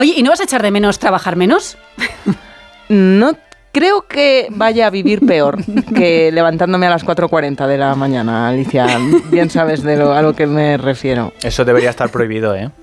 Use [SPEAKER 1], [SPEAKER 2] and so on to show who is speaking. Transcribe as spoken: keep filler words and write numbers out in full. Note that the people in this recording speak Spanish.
[SPEAKER 1] Oye, ¿y no vas a echar de menos trabajar menos?
[SPEAKER 2] No creo que vaya a vivir peor que levantándome a las cuatro cuarenta de la mañana, Alicia. Bien sabes de lo, a lo que me refiero.
[SPEAKER 3] Eso debería estar prohibido, ¿eh?